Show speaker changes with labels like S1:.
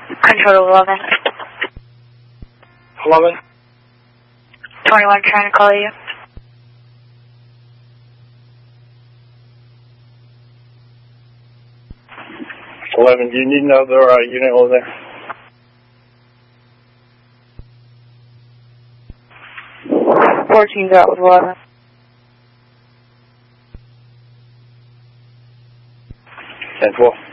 S1: Control 11.
S2: 11.
S1: 21 trying to call you.
S2: Do you need another unit over there?
S1: Fourteen's out with 11.
S2: 10-4.